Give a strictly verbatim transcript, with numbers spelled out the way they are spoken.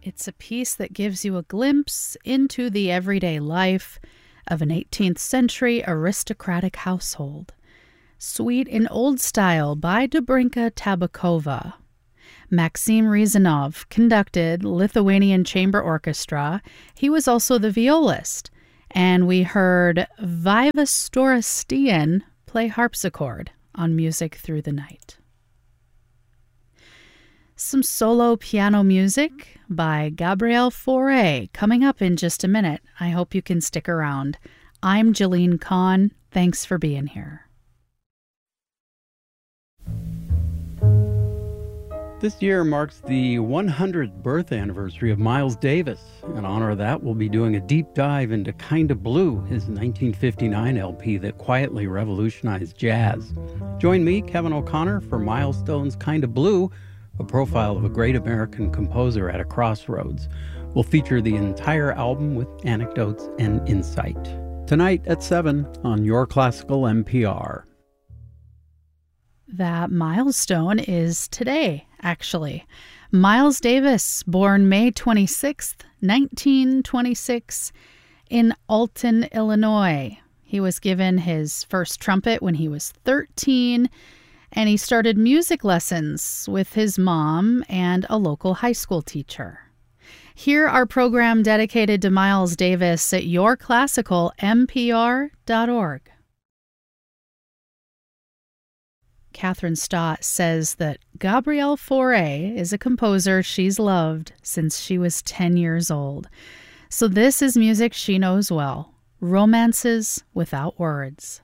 It's a piece that gives you a glimpse into the everyday life of an eighteenth century aristocratic household. Suite in Old Style by Dobrinka Tabakova. Maxim Rezanov conducted Lithuanian Chamber Orchestra. He was also the violist. And we heard Viva Storostian play harpsichord on Music Through the Night. Some solo piano music by Gabriel Fauré coming up in just a minute. I hope you can stick around. I'm Jolene Kahn. Thanks for being here. This year marks the one hundredth birth anniversary of Miles Davis. In honor of that, we'll be doing a deep dive into Kinda Blue, his nineteen fifty-nine L P that quietly revolutionized jazz. Join me, Kevin O'Connor, for Milestone's Kinda Blue, a profile of a great American composer at a crossroads. We'll feature the entire album with anecdotes and insight. Tonight at seven on Your Classical N P R. That milestone is today, actually. Miles Davis, born May twenty-sixth, nineteen twenty-six, in Alton, Illinois. He was given his first trumpet when he was thirteen, and he started music lessons with his mom and a local high school teacher. Hear our program dedicated to Miles Davis at your classical N P R dot org. Catherine Stott says that Gabrielle Fauré is a composer she's loved since she was ten years old. So this is music she knows well, Romances Without Words.